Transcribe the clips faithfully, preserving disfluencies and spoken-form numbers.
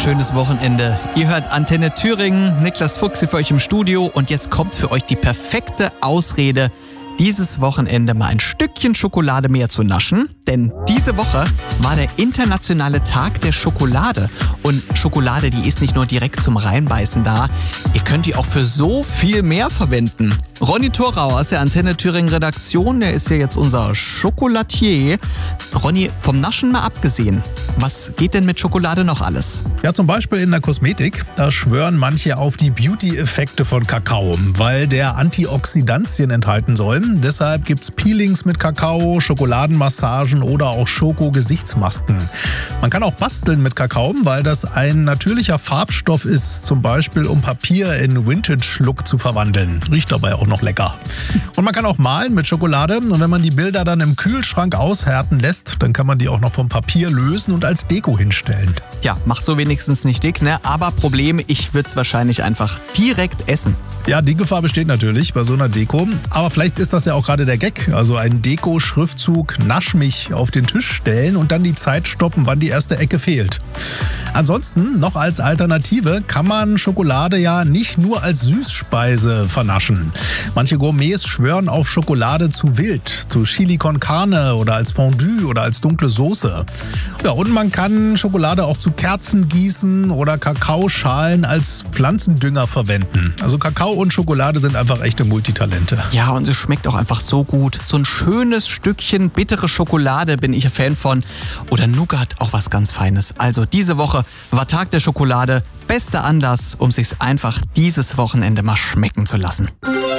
wunderschönes Wochenende. Ihr hört Antenne Thüringen, Niklas Fuchs hier für euch im Studio und jetzt kommt für euch die perfekte Ausrede, dieses Wochenende mal ein Stückchen Schokolade mehr zu naschen. Denn diese Woche war der internationale Tag der Schokolade. Und Schokolade, die ist nicht nur direkt zum Reinbeißen da. Ihr könnt die auch für so viel mehr verwenden. Ronny Thorau aus der Antenne Thüringen Redaktion, der ist ja jetzt unser Schokolatier. Ronny, vom Naschen mal abgesehen, was geht denn mit Schokolade noch alles? Ja, zum Beispiel in der Kosmetik. Da schwören manche auf die Beauty-Effekte von Kakao, weil der Antioxidantien enthalten soll. Deshalb gibt's Peelings mit Kakao, Schokoladenmassagen oder auch Schoko-Gesichtsmasken. Man kann auch basteln mit Kakao, weil das ein natürlicher Farbstoff ist, zum Beispiel um Papier in Vintage-Look zu verwandeln. Riecht dabei auch noch lecker. Und man kann auch malen mit Schokolade und wenn man die Bilder dann im Kühlschrank aushärten lässt, dann kann man die auch noch vom Papier lösen und als Deko hinstellen. Ja, macht so wenigstens nicht dick, ne? Aber Problem, ich würde es wahrscheinlich einfach direkt essen. Ja, die Gefahr besteht natürlich bei so einer Deko. Aber vielleicht ist das ja auch gerade der Gag. Also ein Deko-Schriftzug Nasch mich auf den Tisch stellen und dann die Zeit stoppen, wann die erste Ecke fehlt. Ansonsten, noch als Alternative, kann man Schokolade ja nicht nur als Süßspeise vernaschen. Manche Gourmets schwören auf Schokolade zu wild, zu Chili con Carne oder als Fondue oder als dunkle Soße. Ja, und man kann Schokolade auch zu Kerzen gießen oder Kakaoschalen als Pflanzendünger verwenden. Also Kakao und Schokolade sind einfach echte Multitalente. Ja, und es schmeckt auch einfach so gut. So ein schönes Stückchen bittere Schokolade bin ich ein Fan von. Oder Nougat, auch was ganz Feines. Also diese Woche war Tag der Schokolade. Bester Anlass, um sich's einfach dieses Wochenende mal schmecken zu lassen.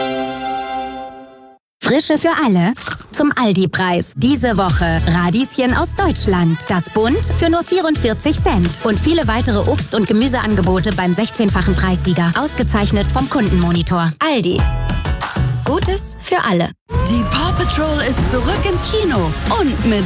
Frische für alle zum Aldi-Preis. Diese Woche Radieschen aus Deutschland. Das Bund für nur vierundvierzig Cent. Und viele weitere Obst- und Gemüseangebote beim sechzehnfachen Preissieger. Ausgezeichnet vom Kundenmonitor. Aldi. Gutes für alle. Die Paw Patrol ist zurück im Kino und mit